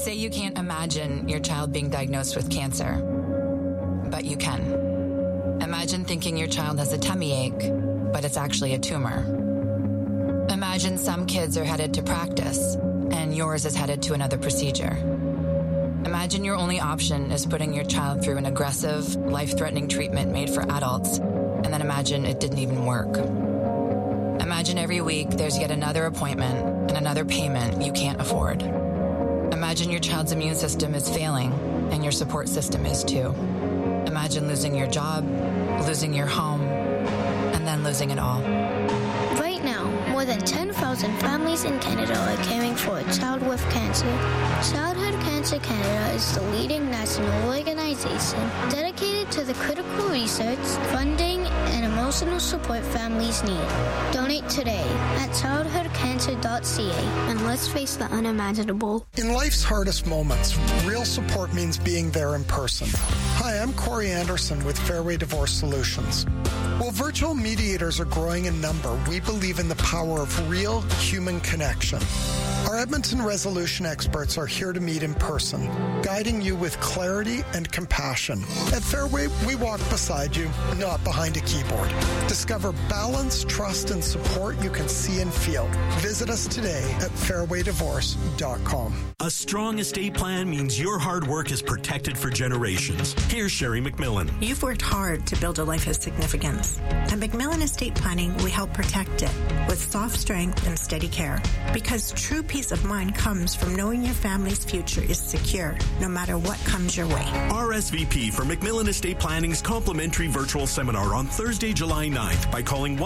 say you can't imagine your child being diagnosed with cancer, but you can. Imagine thinking your child has a tummy ache, but it's actually a tumor. Imagine some kids are headed to practice, and yours is headed to another procedure. Imagine your only option is putting your child through an aggressive, life-threatening treatment made for adults, and then imagine it didn't even work. Imagine every week there's yet another appointment and another payment you can't afford. Imagine your child's immune system is failing, and your support system is too. Imagine losing your job, losing your home, and then losing it all. Right now, more than 10,000 families in Canada are caring for a child with cancer. Childhood Cancer Canada is the leading national organization dedicated to the critical research, funding, and emotional support families need. Donate today at childhoodcancer.ca and let's face the unimaginable. In life's hardest moments, real support means being there in person. Hi, I'm Corey Anderson with Fairway Divorce Solutions. While virtual mediators are growing in number, we believe in the power of real human connection. Our Edmonton resolution experts are here to meet in person, guiding you with clarity and compassion. At Fairway, we walk beside you, not behind a keyboard. Discover balance, trust, and support you can see and feel. Visit us today at fairwaydivorce.com. A strong estate plan means your hard work is protected for generations. Here's Sherry McMillan. You've worked hard to build a life of significance. At McMillan Estate Planning, we help protect it with soft strength and steady care. Because true peace of mind comes from knowing your family's future is secure, no matter what comes your way. RSVP for McMillan Estate Planning's complimentary virtual seminar on Thursday, July 9th by calling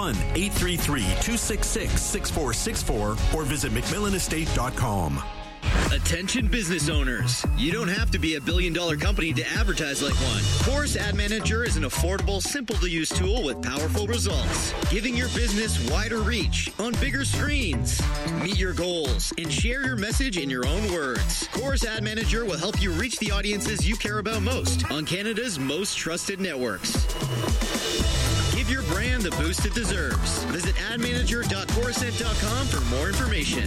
1-833-266-6464 or visit McMillanestate.com. Attention business owners. You don't have to be a billion-dollar company to advertise like one. Chorus Ad Manager is an affordable, simple-to-use tool with powerful results, giving your business wider reach on bigger screens. Meet your goals and share your message in your own words. Chorus Ad Manager will help you reach the audiences you care about most on Canada's most trusted networks. Give your brand the boost it deserves. Visit admanager.chorused.com for more information.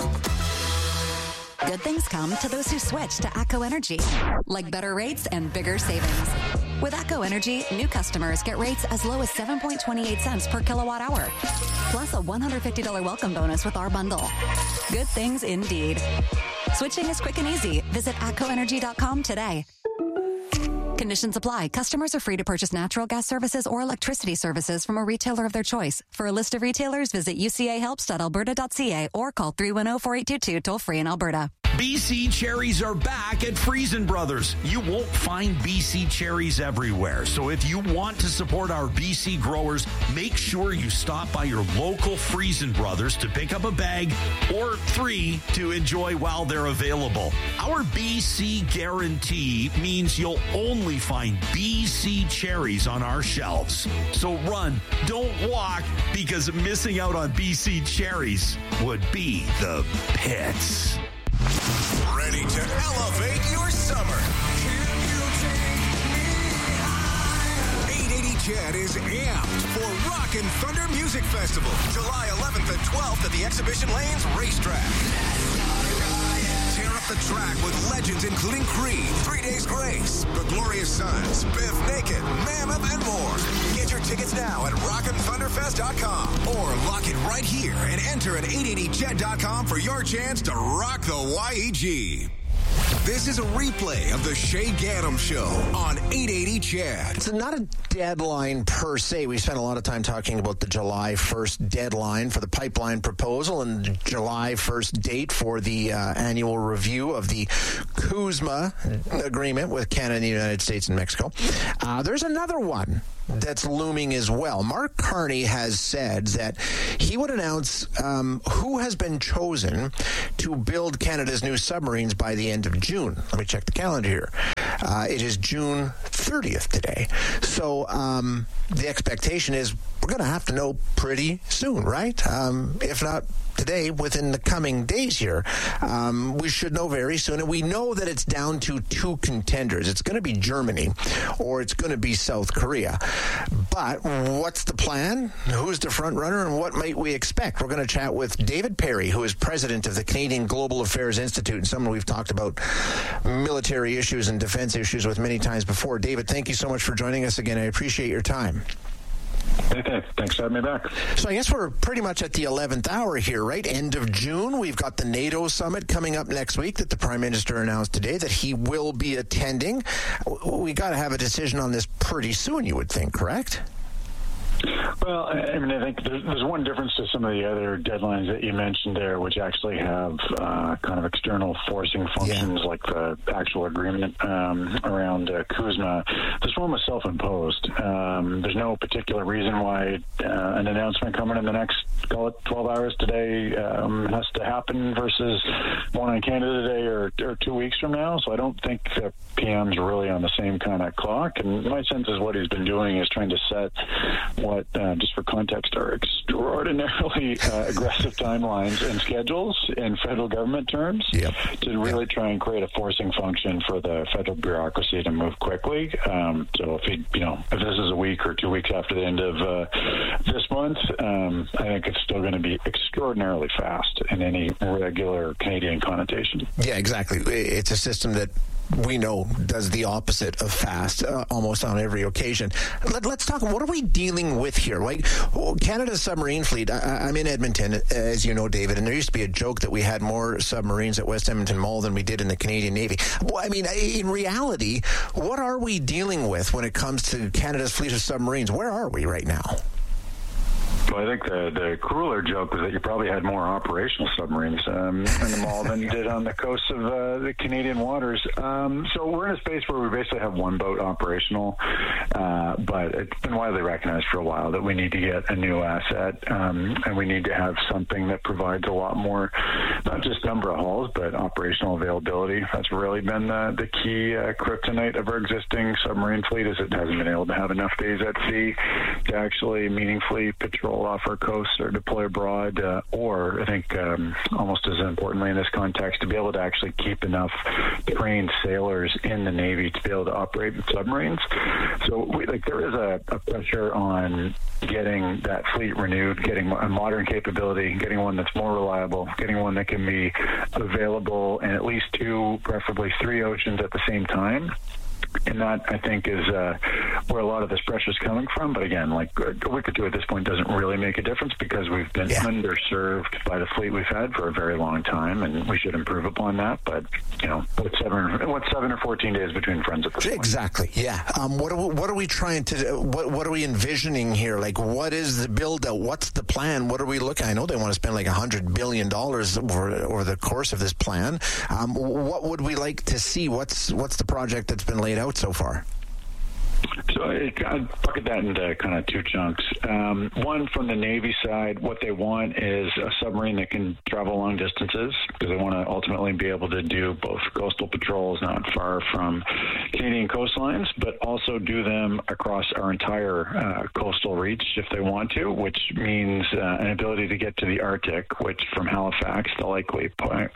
Good things come to those who switch to ATCO Energy, like better rates and bigger savings. With ATCO Energy, new customers get rates as low as 7.28 cents per kilowatt hour, plus a $150 welcome bonus with our bundle. Good things indeed. Switching is quick and easy. Visit atcoenergy.com today. Conditions apply. Customers are free to purchase natural gas services or electricity services from a retailer of their choice. For a list of retailers, visit ucahelps.alberta.ca or call 310-4822 toll-free in Alberta. BC cherries are back at Friesen Brothers. You won't find BC cherries everywhere. So if you want to support our BC growers, make sure you stop by your local Friesen Brothers to pick up a bag or 3 to enjoy while they're available. Our BC guarantee means you'll only find BC cherries on our shelves. So run, don't walk, because missing out on BC cherries would be the pits. Ready to elevate your summer. Can you take me high? 880 CHED is amped for Rock and Thunder Music Festival, July 11th and 12th at the Exhibition Lanes Racetrack. Tear up the track with legends including Creed, 3 Days Grace, The Glorious Sons, Biff Naked, Mammoth, and more. Get your tickets now at rockandthunderfest.com or lock it right here and enter at 880ched.com for your chance to rock the YEG. This is a replay of the Shay Gaddam Show on 880 CHED. It's not a deadline per se. We spent a lot of time talking about the July 1st deadline for the pipeline proposal and the July 1st date for the annual review of the CUSMA agreement with Canada, the United States, and Mexico. There's another one that's looming as well. Mark Carney has said that he would announce who has been chosen to build Canada's new submarines by the end of June. Let me check the calendar here. It is June 30th today. So the expectation is we're going to have to know pretty soon, right? If not today, within the coming days here. We should know very soon. And we know that it's down to two contenders. It's going to be Germany or it's going to be South Korea. But what's the plan? Who's the front runner and what might we expect? We're going to chat with David Perry, who is president of the Canadian Global Affairs Institute and someone we've talked about military issues and defense issues with many times before. David, thank you so much for joining us again. I appreciate your time. Hey, thanks for having me back. So I guess we're pretty much at the 11th hour here, right? End of June. We've got the NATO summit coming up next week that the Prime Minister announced today that he will be attending. We got to have a decision on this pretty soon, you would think, correct? Well, I mean, I think there's one difference to some of the other deadlines that you mentioned there, which actually have kind of external forcing functions, like the actual agreement around Kuzma. This one was self-imposed. There's no particular reason why an announcement coming in the next, call it 12 hours today, has to happen versus one on Canada today or 2 weeks from now. So I don't think the PM's really on the same kind of clock. And my sense is what he's been doing is trying to set what, just for context, are extraordinarily aggressive timelines and schedules in federal government terms to really try and create a forcing function for the federal bureaucracy to move quickly. So if this is a week or 2 weeks after the end of this month, I think it's still going to be extraordinarily fast in any regular Canadian connotation. Yeah, exactly. It's a system that we know does the opposite of fast almost on every occasion. Let's talk, what are we dealing with here? Like Canada's submarine fleet, I'm in Edmonton, as you know, David, and there used to be a joke that we had more submarines at West Edmonton Mall than we did in the Canadian Navy. Well, I mean, in reality, what are we dealing with when it comes to Canada's fleet of submarines? Where are we right now? Well, I think the crueler joke was that you probably had more operational submarines in the mall than you did on the coast of the Canadian waters. So we're in a space where we basically have one boat operational, but it's been widely recognized for a while that we need to get a new asset, and we need to have something that provides a lot more, not just number of hulls, but operational availability. That's really been the key kryptonite of our existing submarine fleet, is it hasn't been able to have enough days at sea to actually meaningfully patrol off our coasts or deploy abroad, or I think almost as importantly in this context, to be able to actually keep enough trained sailors in the Navy to be able to operate submarines. So there is a pressure on getting that fleet renewed, getting a modern capability, getting one that's more reliable, getting one that can be available in at least 2, preferably 3 oceans at the same time. And that, I think, is where a lot of this pressure is coming from. But again, like a week or two at this point doesn't really make a difference because we've been underserved by the fleet we've had for a very long time, and we should improve upon that. But, what's 7 or 14 days between friends at this point? Exactly, yeah. What are we trying to, what are we envisioning here? Like, what is the build-out? What's the plan? What are we looking? I know they want to spend like $100 billion over the course of this plan. What would we like to see? What's the project that's been laid out so far? So I'd bucket that into kind of 2 chunks. One, from the Navy side, what they want is a submarine that can travel long distances, because they want to ultimately be able to do both coastal patrols not far from Canadian coastlines, but also do them across our entire coastal reach if they want to, which means an ability to get to the Arctic, which from Halifax, the likely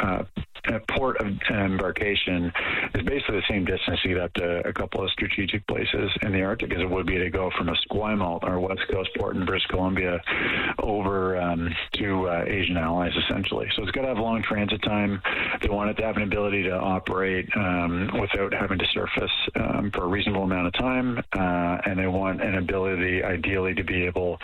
port of embarkation, is basically the same distance to get up to a couple of strategic places in the Arctic as it would be to go from Esquimalt, our west coast port in British Columbia, over to Asian allies, essentially. So it's got to have long transit time. They want it to have an ability to operate without having to surface for a reasonable amount of time, and they want an ability, ideally, to be able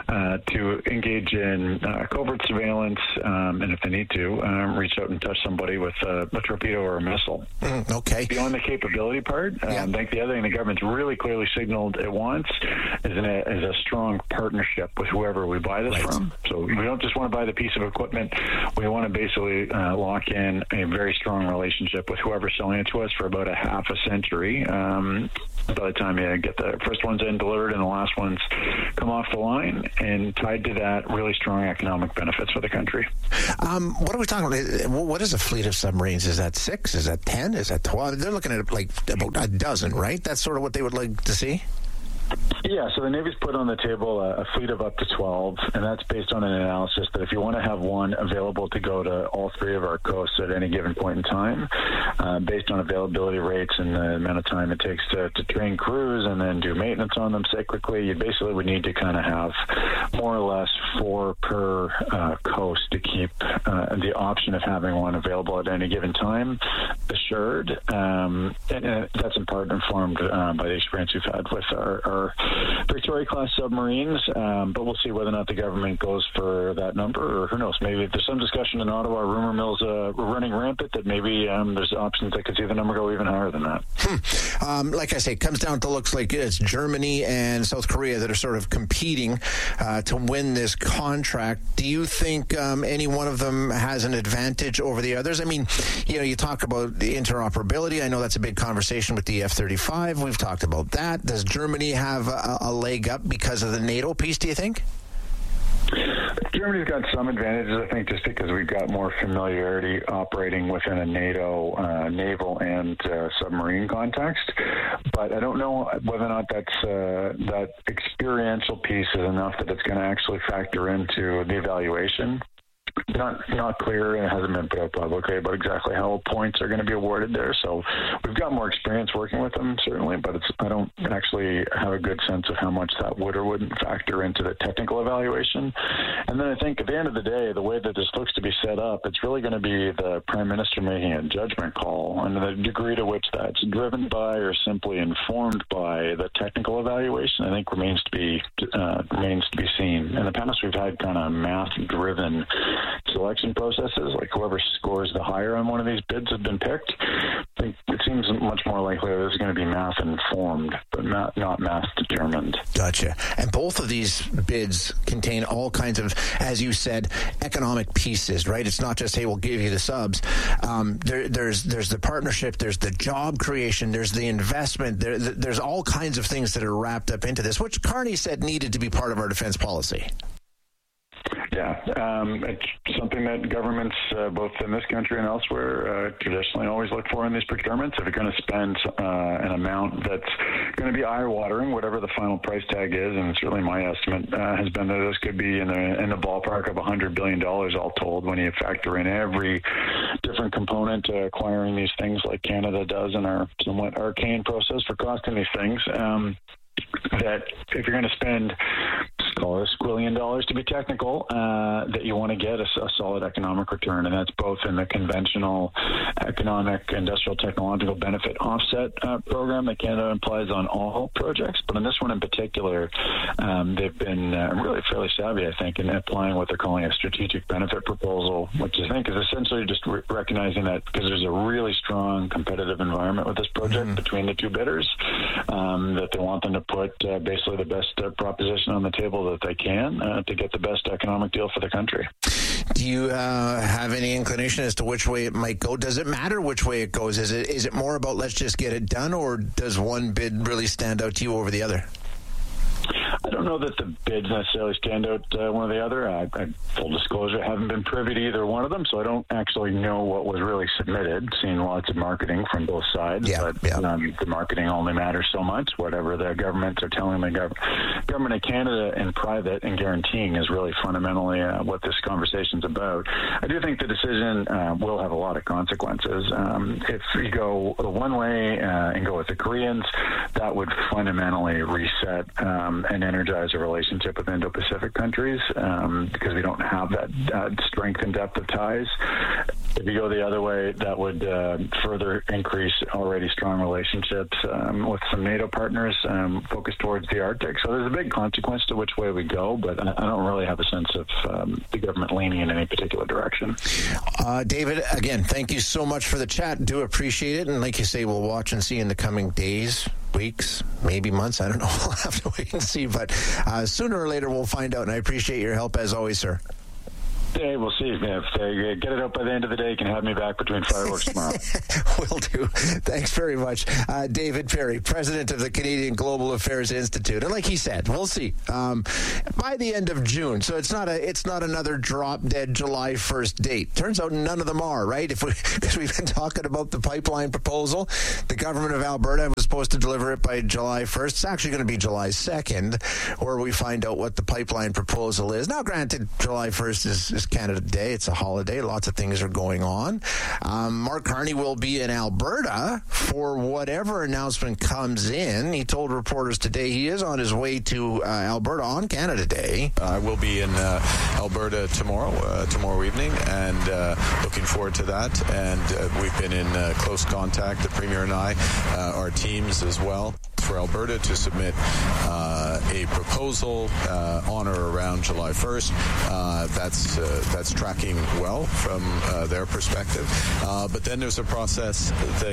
to engage in covert surveillance, and if they need to, reach out and touch somebody with a torpedo or a missile. Okay. Beyond the capability part, I think the other thing the government's really clearly signaled it wants is a strong partnership with whoever we buy this from. So we don't just want to buy the piece of equipment. We want to basically lock in a very strong relationship with whoever's selling it to us for about a half a century. By the time you get the first ones in delivered and the last ones come off the line, and tied to that, really strong economic benefits for the country. What are we talking about? What is a fleet of submarines? Is that 6? Is that 10? Is that 12? They're looking at like about a dozen, right? That's sort of what they would like to see? Yeah, so the Navy's put on the table a fleet of up to 12, and that's based on an analysis that if you want to have one available to go to all three of our coasts at any given point in time, based on availability rates and the amount of time it takes to train crews and then do maintenance on them cyclically, you basically would need to kind of have more or less 4 per coast to keep the option of having one available at any given time assured. And that's in part informed by the experience we've had with our Victoria-class submarines, but we'll see whether or not the government goes for that number, or who knows, maybe there's some discussion in Ottawa, rumor mills running rampant, that maybe there's options that could see the number go even higher than that. Like I say, it comes down to looks like it's Germany and South Korea that are sort of competing to win this contract. Do you think any one of them has an advantage over the others? I mean, you talk about the interoperability. I know that's a big conversation with the F-35. We've talked about that. Does Germany have a leg up because of the NATO piece, do you think? Germany's got some advantages, I think, just because we've got more familiarity operating within a NATO naval and submarine context. But I don't know whether or not that experiential piece is enough that it's going to actually factor into the evaluation. Not clear, and it hasn't been put out publicly about exactly how points are going to be awarded there. So we've got more experience working with them, certainly, but I don't actually have a good sense of how much that would or wouldn't factor into the technical evaluation. And then I think at the end of the day, the way that this looks to be set up, it's really going to be the Prime Minister making a judgment call, and the degree to which that's driven by or simply informed by the technical evaluation, I think remains to be seen. In the past, we've had kind of math-driven selection processes, like whoever scores the higher on one of these bids have been picked. I think it seems much more likely that it's going to be math informed, but not math determined. Gotcha. And both of these bids contain all kinds of, as you said, economic pieces, right? It's not just, hey, we'll give you the subs. There's the partnership, there's the job creation, there's the investment, there's all kinds of things that are wrapped up into this, which Carney said needed to be part of our defense policy. Yeah, it's something that governments, both in this country and elsewhere, traditionally always look for in these procurements. If you're going to spend an amount that's going to be eye-watering, whatever the final price tag is, and certainly my estimate has been that this could be in the ballpark of $100 billion all told when you factor in every different component to acquiring these things like Canada does in our somewhat arcane process for costing these things. That if you're going to spend, call it $1 squillion to be technical, that you want to get a solid economic return, and that's both in the conventional economic, industrial, technological benefit offset program that Canada applies on all projects. But in this one in particular, they've been really fairly savvy, I think, in applying what they're calling a strategic benefit proposal, which I think is essentially just recognizing that because there's a really strong competitive environment with this project between the two bidders, that they want them to put basically the best proposition on the table that they can to get the best economic deal for the country. Do you have any inclination as to which way it might go? Does it matter which way it goes? Is it more about let's just get it done, or does one bid really stand out to you over the other? I don't know that the bids necessarily stand out one or the other. Full disclosure, I haven't been privy to either one of them, so I don't actually know what was really submitted. Seen lots of marketing from both sides, but the marketing only matters so much. Whatever the governments are telling the government of Canada in private and guaranteeing is really fundamentally what this conversation's about. I do think the decision will have a lot of consequences. If you go one way and go with the Koreans, that would fundamentally reset and energize a relationship with Indo-Pacific countries because we don't have that strength and depth of ties. If you go the other way, that would further increase already strong relationships with some NATO partners focused towards the Arctic. So there's a big consequence to which way we go, but I don't really have a sense of the government leaning in any particular direction. David, again, thank you so much for the chat. Do appreciate it. And like you say, we'll watch and see in the coming days, weeks, maybe months. I don't know. We'll have to wait and see. But sooner or later, we'll find out. And I appreciate your help as always, sir. Hey, we'll see. If they get it out by the end of the day, you can have me back between fireworks tomorrow. Will do. Thanks very much. David Perry, president of the Canadian Global Affairs Institute. And like he said, we'll see. By the end of June. So it's not another drop-dead July 1st date. Turns out none of them are, right? Because we've been talking about the pipeline proposal. The government of Alberta was supposed to deliver it by July 1st. It's actually going to be July 2nd, where we find out what the pipeline proposal is. Now, granted, July 1st is Canada Day. It's a holiday. Lots of things are going on. Mark Carney will be in Alberta for whatever announcement comes in. He told reporters today he is on his way to Alberta on Canada Day. I will be in Alberta tomorrow evening, and looking forward to that. And we've been in close contact, the Premier and I, our teams as well, for Alberta to submit a proposal on or around July 1st. That's tracking well from their perspective. But then there's a process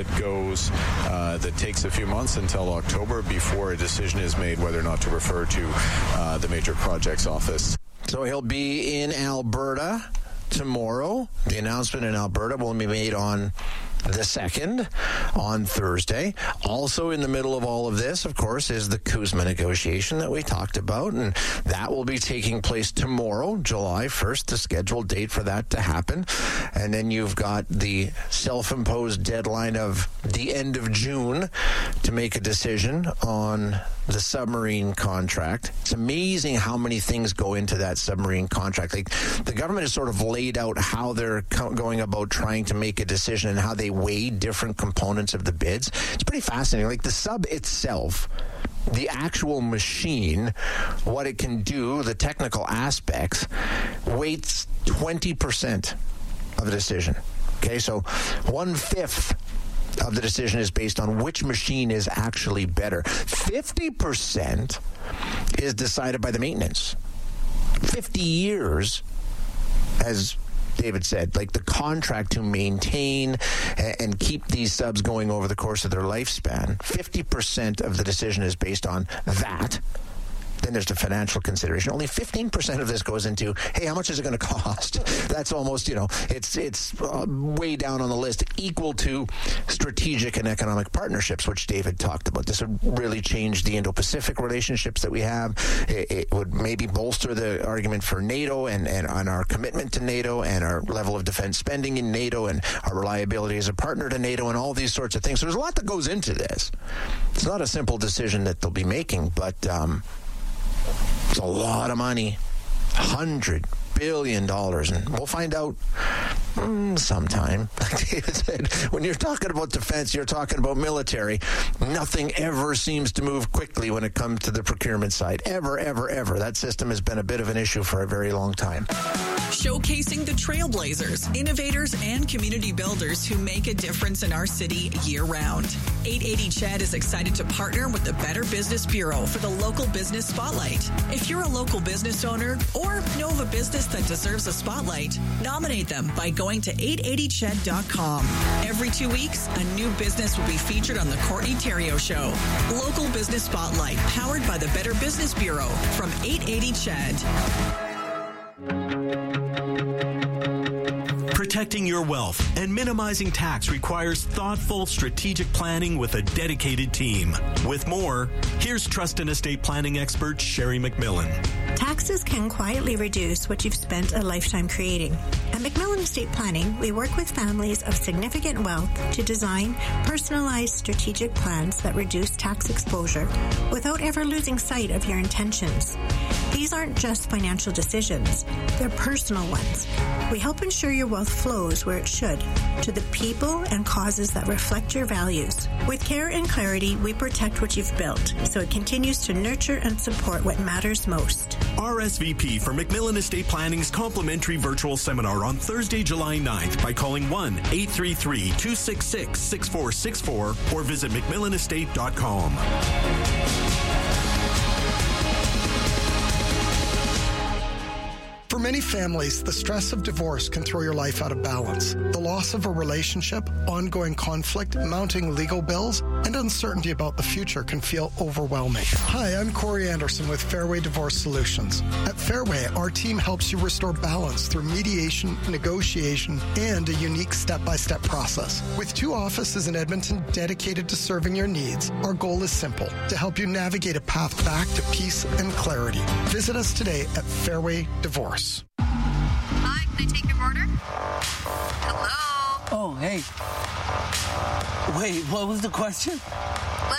that takes a few months until October before a decision is made whether or not to refer to the Major Projects Office. So he'll be in Alberta tomorrow. The announcement in Alberta will be made on the 2nd, on Thursday. Also in the middle of all of this, of course, is the CUSMA negotiation that we talked about, and that will be taking place tomorrow, July 1st, the scheduled date for that to happen. And then you've got the self-imposed deadline of the end of June to make a decision on the submarine contract. It's amazing how many things go into that submarine contract. Like, the government has sort of laid out how they're going about trying to make a decision and how they weigh different components of the bids. It's pretty fascinating. Like, the sub itself, the actual machine, what it can do, the technical aspects, weights 20% of the decision. Okay, so 1/5 of the decision is based on which machine is actually better. 50% is decided by the maintenance. 50 years, as David said, like the contract to maintain and keep these subs going over the course of their lifespan. 50% of the decision is based on that. Then there's the financial consideration. Only 15% of this goes into, hey, how much is it going to cost? That's almost, it's way down on the list, equal to strategic and economic partnerships, which David talked about. This would really change the Indo-Pacific relationships that we have. It would maybe bolster the argument for NATO and our commitment to NATO and our level of defense spending in NATO and our reliability as a partner to NATO and all these sorts of things. So there's a lot that goes into this. It's not a simple decision that they'll be making, but it's a lot of money, $100 billion, and we'll find out sometime. Like David said, when you're talking about defense, you're talking about military. Nothing ever seems to move quickly when it comes to the procurement side. Ever. That system has been a bit of an issue for a very long time. Showcasing the trailblazers, innovators, and community builders who make a difference in our city year-round. 880 CHED is excited to partner with the Better Business Bureau for the Local Business Spotlight. If you're a local business owner or know of a business that deserves a spotlight, nominate them by going to 880ched.com. Every 2 weeks, a new business will be featured on the Courtney Theriault Show. Local Business Spotlight, powered by the Better Business Bureau from 880 CHED. Protecting your wealth and minimizing tax requires thoughtful, strategic planning with a dedicated team. With more, here's trust and estate planning expert Sherry McMillan. Taxes can quietly reduce what you've spent a lifetime creating. At McMillan Estate Planning, we work with families of significant wealth to design personalized strategic plans that reduce tax exposure without ever losing sight of your intentions. These aren't just financial decisions, they're personal ones. We help ensure your wealth flows where it should, to the people and causes that reflect your values. With care and clarity, we protect what you've built, so it continues to nurture and support what matters most. RSVP for McMillan Estate Planning's complimentary virtual seminar on Thursday, July 9th by calling 1-833-266-6464 or visit McMillanestate.com. For many families, the stress of divorce can throw your life out of balance. The loss of a relationship, ongoing conflict, mounting legal bills, and uncertainty about the future can feel overwhelming. Hi, I'm Corey Anderson with Fairway Divorce Solutions. At Fairway, our team helps you restore balance through mediation, negotiation, and a unique step-by-step process. With 2 offices in Edmonton dedicated to serving your needs, our goal is simple: to help you navigate a path back to peace and clarity. Visit us today at Fairway Divorce. Hi, can I take your order? Hello? Oh, hey. Wait, what was the question?